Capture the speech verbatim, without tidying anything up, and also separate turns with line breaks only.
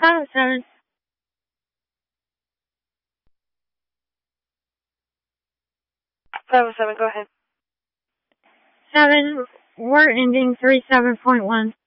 Seven, seven.
Seven, seven, go ahead.
Seven, word ending three seven point one.